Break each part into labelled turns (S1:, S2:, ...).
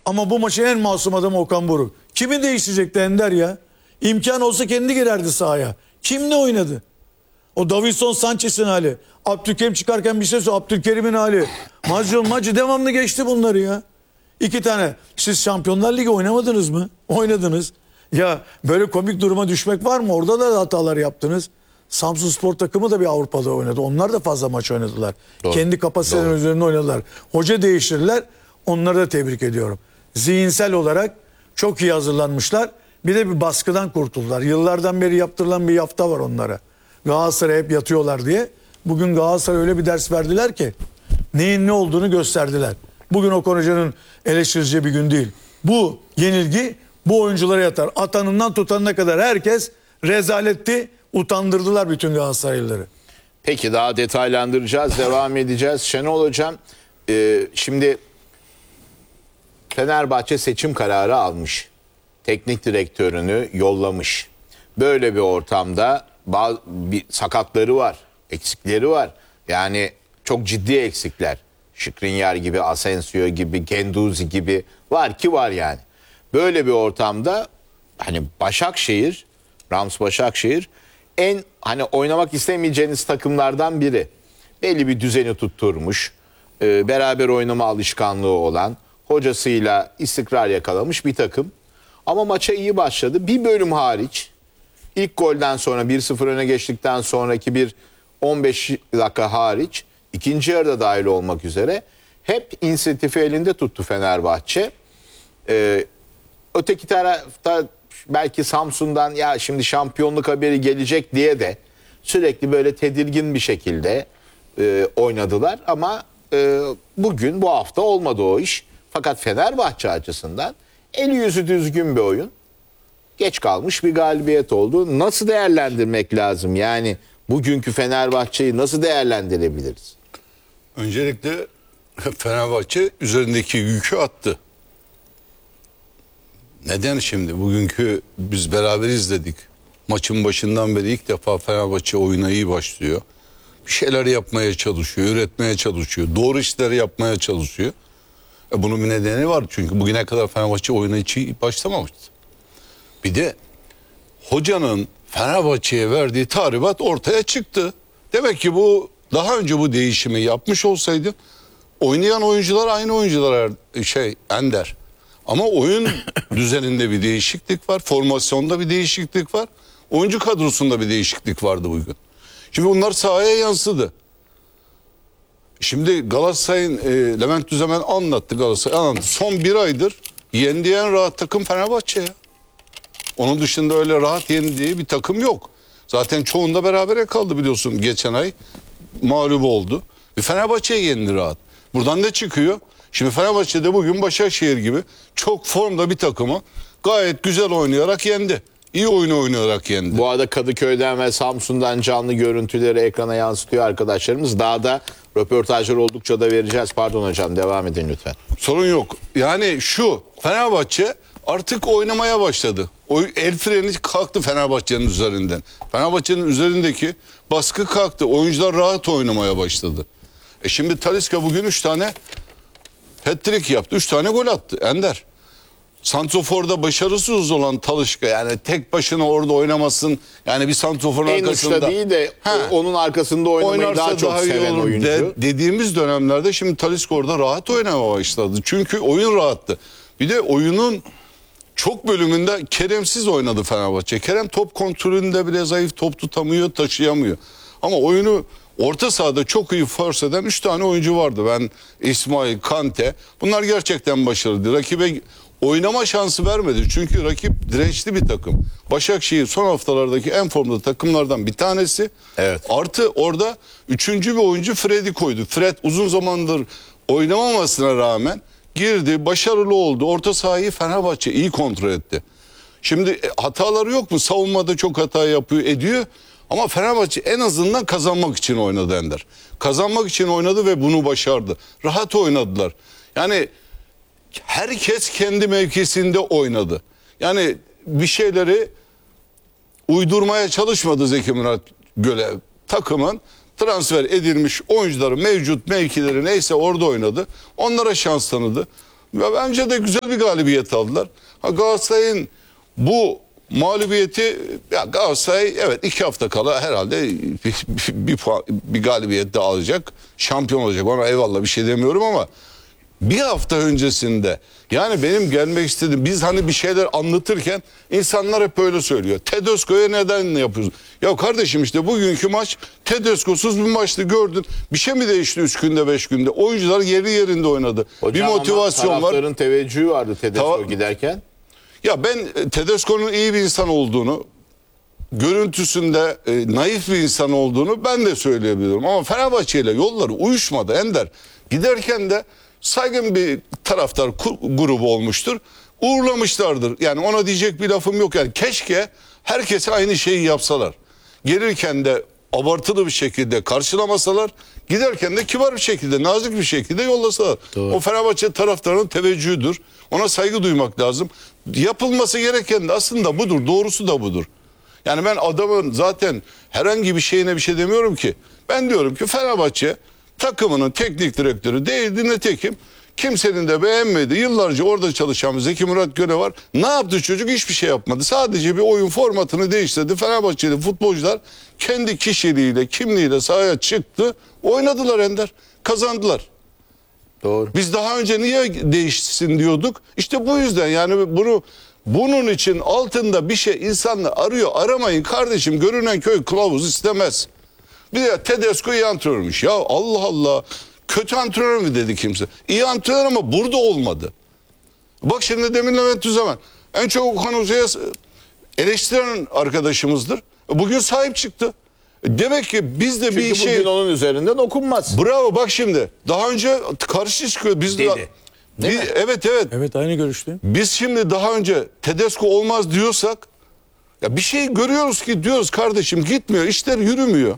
S1: Ama bu maçın en masum adamı Okan Buruk. Kimi değiştirecekti Ender ya? İmkan olsa kendi girerdi sahaya. Kim ne oynadı? O Davinson Sanchez'in hali. Abdülkerim çıkarken bir şey söyledi. Abdülkerim'in hali. Maçı devamlı geçti bunları ya. 2 tane. Siz Şampiyonlar Ligi oynamadınız mı? Oynadınız. Ya böyle komik duruma düşmek var mı? Orada da hatalar yaptınız. Samsunspor takımı da bir Avrupa'da oynadı. Onlar da fazla maç oynadılar.
S2: Doğru.
S1: Kendi kapasitelerinin üzerinde oynadılar. Hoca değiştirdiler. Onları da tebrik ediyorum. Zihinsel olarak çok iyi hazırlanmışlar. Bir de bir baskıdan kurtuldular. Yıllardan beri yaptırılan bir yafta var onlara. Galatasaray hep yatıyorlar diye. Bugün Galatasaray öyle bir ders verdiler ki neyin ne olduğunu gösterdiler. Bugün Okan Hoca'nın eleştireceği bir gün değil. Bu yenilgi bu oyunculara yatar. Atanından tutanına kadar herkes rezaletti. Utandırdılar bütün Galatasaraylıları.
S2: Peki daha detaylandıracağız, devam edeceğiz. Şenol Hocam, şimdi Fenerbahçe seçim kararı almış. Teknik direktörünü yollamış. Böyle bir ortamda bir sakatları var, eksikleri var. Yani çok ciddi eksikler. Skriniar gibi, Asensio gibi, Guendouzi gibi var ki var yani. Böyle bir ortamda hani Başakşehir, Rams Başakşehir en hani oynamak istemeyeceğiniz takımlardan biri. Belli bir düzeni tutturmuş, beraber oynama alışkanlığı olan, hocasıyla istikrar yakalamış bir takım. Ama maça iyi başladı. Bir bölüm hariç, ilk golden sonra 1-0 öne geçtikten sonraki bir 15 dakika hariç, ikinci yarıda dahil olmak üzere hep inisiyatifi elinde tuttu Fenerbahçe. Öteki tarafta belki Samsun'dan ya şimdi şampiyonluk haberi gelecek diye de sürekli böyle tedirgin bir şekilde oynadılar. Ama bugün, bu hafta olmadı o iş. Fakat Fenerbahçe açısından eli yüzü düzgün bir oyun. Geç kalmış bir galibiyet oldu. Nasıl değerlendirmek lazım? Yani bugünkü Fenerbahçe'yi nasıl değerlendirebiliriz?
S3: Öncelikle Fenerbahçe üzerindeki yükü attı. Neden şimdi? Bugünkü biz beraber izledik. Maçın başından beri ilk defa Fenerbahçe oyuna iyi başlıyor. Bir şeyler yapmaya çalışıyor, üretmeye çalışıyor. Doğru işleri yapmaya çalışıyor. Bunun bir nedeni var. Çünkü bugüne kadar Fenerbahçe oyuna hiç iyi başlamamıştı. Bir de hocanın Fenerbahçe'ye verdiği tahribat ortaya çıktı. Demek ki bu daha önce bu değişimi yapmış olsaydı oynayan oyuncular aynı oyuncular Ender. Ama oyun düzeninde bir değişiklik var. Formasyonda bir değişiklik var. Oyuncu kadrosunda bir değişiklik vardı bugün. Şimdi bunlar sahaya yansıdı. Şimdi Galatasaray'ın Levent Düzemen anlattı, Galatasaray anlattı. Son bir aydır yendiği en rahat takım Fenerbahçe ya. Onun dışında öyle rahat yendiği bir takım yok. Zaten çoğunda berabere kaldı biliyorsun, geçen ay mağlup oldu. Fenerbahçe'ye yendi rahat. Buradan ne çıkıyor? Şimdi Fenerbahçe'de bugün Başakşehir gibi çok formda bir takımı gayet güzel oynayarak yendi. İyi oyunu oynayarak yendi.
S2: Bu arada Kadıköy'den ve Samsun'dan canlı görüntüleri ekrana yansıtıyor arkadaşlarımız. Daha da röportajlar oldukça da vereceğiz. Pardon hocam, devam edin lütfen.
S3: Sorun yok. Yani şu, Fenerbahçe artık oynamaya başladı. El freni kalktı Fenerbahçe'nin üzerinden. Fenerbahçe'nin üzerindeki baskı kalktı. Oyuncular rahat oynamaya başladı. Şimdi Talisca bugün 3 tane hat-trick yaptı. 3 tane gol attı Ender. Santrofor'da başarısız olan Talisca, yani tek başına orada oynamasın. Yani bir santroforun
S2: En
S3: arkasında.
S2: uçta değil de onun arkasında oynamayı daha çok seven oyuncu.
S3: Dediğimiz dönemlerde şimdi Talisca orada rahat oynamaya başladı. Çünkü oyun rahattı. Bir de oyunun çok bölümünde Kerem'siz oynadı Fenerbahçe. Kerem top kontrolünde bile zayıf, top tutamıyor, taşıyamıyor. Ama oyunu orta sahada çok iyi force eden 3 tane oyuncu vardı. Ben, İsmail, Kante. Bunlar gerçekten başarılıydı. Rakibe oynama şansı vermedi. Çünkü rakip dirençli bir takım. Başakşehir son haftalardaki en formda takımlardan bir tanesi.
S2: Evet.
S3: Artı orada 3. bir oyuncu Fred'i koydu. Fred uzun zamandır oynamamasına rağmen girdi, başarılı oldu. Orta sahayı Fenerbahçe iyi kontrol etti. Şimdi hataları yok mu? Savunmada çok hata yapıyor, ediyor. Ama Fenerbahçe en azından kazanmak için oynadı Ender. Kazanmak için oynadı ve bunu başardı. Rahat oynadılar. Yani herkes kendi mevkisinde oynadı. Yani bir şeyleri uydurmaya çalışmadı Zeki Murat Gölev. Takımın transfer edilmiş oyuncuları mevcut mevkileri neyse orada oynadı. Onlara şans tanıdı. Ve bence de güzel bir galibiyet aldılar. Galatasaray'ın bu mağlubiyeti, ya Galatasaray evet 2 hafta kala herhalde bir galibiyet de alacak. Şampiyon olacak. Ona eyvallah bir şey demiyorum ama bir hafta öncesinde, yani benim gelmek istediğim, biz hani bir şeyler anlatırken insanlar hep böyle söylüyor. Tedesco'ya neden yapıyorsun? Ya kardeşim işte bugünkü maç Tedesco'suz bir maçtı, gördün. Bir şey mi değişti 3 günde 5 günde? Oyuncular yeri yerinde oynadı.
S2: Hocam
S3: bir motivasyon
S2: ama
S3: var.
S2: taraftarın teveccühü vardı Tedesco giderken.
S3: Ya ben Tedesco'nun iyi bir insan olduğunu, görüntüsünde naif bir insan olduğunu ben de söyleyebilirim. Ama Fenerbahçe ile yolları uyuşmadı Ender. Giderken de saygın bir taraftar grubu olmuştur. Uğurlamışlardır. Yani ona diyecek bir lafım yok. Yani keşke herkese aynı şeyi yapsalar. Gelirken de abartılı bir şekilde karşılamasalar, giderken de kibar bir şekilde, nazik bir şekilde yollasalar.
S2: Doğru.
S3: O Fenerbahçe taraftarının teveccühüdür. Ona saygı duymak lazım. Yapılması gereken de aslında budur. Doğrusu da budur. Yani ben adamın zaten herhangi bir şeyine bir şey demiyorum ki. Ben diyorum ki Fenerbahçe takımının teknik direktörü değildi, nitekim kimsenin de beğenmedi. Yıllarca orada çalışan Zeki Murat Göne var. Ne yaptı çocuk? Hiçbir şey yapmadı. Sadece bir oyun formatını değiştirdi. Fenerbahçeli futbolcular kendi kişiliğiyle, kimliğiyle sahaya çıktı. Oynadılar Ender. Kazandılar.
S2: Doğru.
S3: Biz daha önce niye değişsin diyorduk? İşte bu yüzden, yani bunun için altında bir şey insanlar arıyor. Aramayın kardeşim. Görünen köy kılavuz istemez. Bir de Tedesco iyi antrenörmüş. Ya Allah Allah. Kötü antrenör mü dedi kimse? İyi antrenör ama burada olmadı. Bak şimdi demin Levent Tüzemen en çok Okan Hoca'ya eleştiren arkadaşımızdır. Bugün sahip çıktı. Demek ki biz de
S2: Çünkü
S3: bir şey...
S2: bugün onun üzerinden okunmaz.
S3: Bravo, bak şimdi. Daha önce karşı çıkıyor. Biz
S2: Dedi. Değil mi?
S3: Evet.
S1: Evet, aynı görüşteyim.
S3: Biz şimdi daha önce Tedesco olmaz diyorsak, ya bir şey görüyoruz ki diyoruz kardeşim gitmiyor, işler yürümüyor.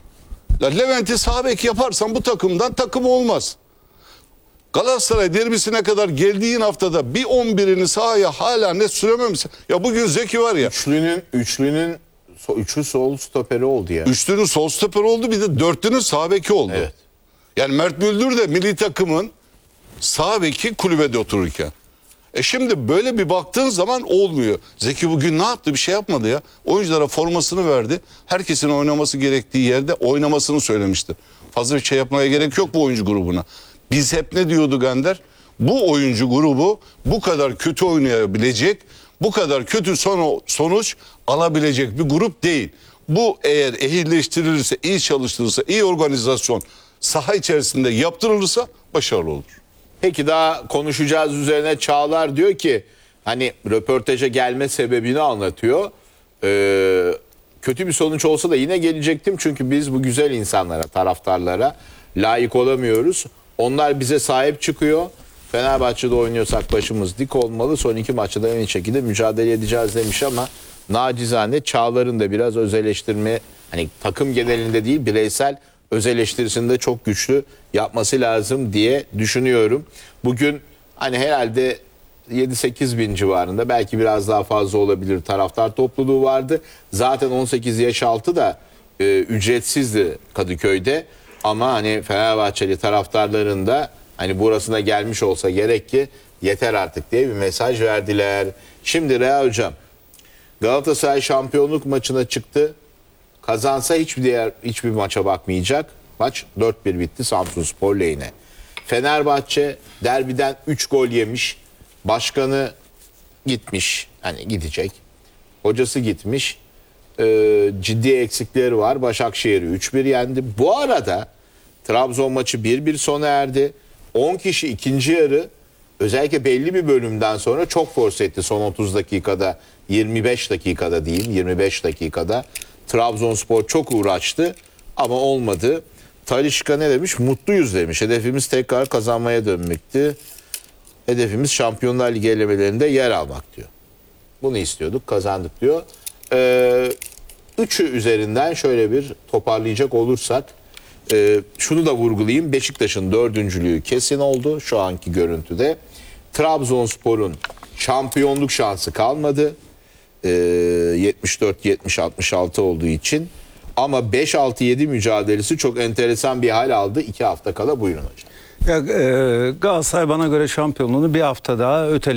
S3: Ya Levent'i sağ bek yaparsan bu takımdan takım olmaz. Galatasaray derbisine kadar geldiğin haftada bir 11'ini sahaya hala net sürememişsin. Ya bugün Zeki var ya.
S2: Üçlü sol stoperi oldu ya.
S3: Üçlünün sol stoper oldu, bir de dörtlünün sağ beki oldu.
S2: Evet.
S3: Yani Mert Müldür de milli takımın sağ beki kulübede otururken. Şimdi böyle bir baktığın zaman olmuyor. Zeki bugün ne yaptı? Bir şey yapmadı ya. Oyunculara formasını verdi. Herkesin oynaması gerektiği yerde oynamasını söylemişti. Fazla bir şey yapmaya gerek yok bu oyuncu grubuna. Biz hep ne diyorduk Ender? Bu oyuncu grubu bu kadar kötü oynayabilecek, bu kadar kötü sonuç alabilecek bir grup değil. Bu eğer ehilleştirilirse, iyi çalıştırılırsa, iyi organizasyon saha içerisinde yaptırılırsa başarılı olur.
S2: Peki daha konuşacağız üzerine. Çağlar diyor ki hani röportaja gelme sebebini anlatıyor. Kötü bir sonuç olsa da yine gelecektim. Çünkü biz bu güzel insanlara, taraftarlara layık olamıyoruz. Onlar bize sahip çıkıyor. Fenerbahçe'de oynuyorsak başımız dik olmalı. Son 2 maçta da aynı şekilde mücadele edeceğiz demiş ama nacizane Çağlar'ın da biraz öz eleştirme, hani takım genelinde değil bireysel öz eleştirisini de çok güçlü yapması lazım diye düşünüyorum. Bugün hani herhalde 7-8 bin civarında, belki biraz daha fazla olabilir, taraftar topluluğu vardı. Zaten 18 yaş altı da ücretsizdi Kadıköy'de. Ama hani Fenerbahçeli taraftarların da hani burasına gelmiş olsa gerek ki yeter artık diye bir mesaj verdiler. Şimdi Rea Hocam, Galatasaray şampiyonluk maçına çıktı. Kazansa hiçbir maça bakmayacak. Maç 4-1 bitti Samsunspor lehine. Fenerbahçe derbiden 3 gol yemiş. Başkanı gitmiş. Hani gidecek. Hocası gitmiş. Ciddi eksikleri var. Başakşehir'i 3-1 yendi. Bu arada Trabzon maçı 1-1 sona erdi. 10 kişi ikinci yarı özellikle belli bir bölümden sonra çok force etti. Son 30 dakikada, 25 dakikada diyeyim, 25 dakikada Trabzonspor çok uğraştı ama olmadı. Talisca ne demiş? Mutluyuz demiş. Hedefimiz tekrar kazanmaya dönmekti. Hedefimiz Şampiyonlar Ligi elemelerinde yer almak diyor. Bunu istiyorduk, kazandık diyor. Üçü üzerinden şöyle bir toparlayacak olursak şunu da vurgulayayım. Beşiktaş'ın dördüncülüğü kesin oldu şu anki görüntüde. Trabzonspor'un şampiyonluk şansı kalmadı. 74-70-66 olduğu için. Ama 5-6-7 mücadelesi çok enteresan bir hal aldı. 2 hafta kala buyurun hocam.
S4: Ya, Galatasaray bana göre şampiyonluğunu bir hafta daha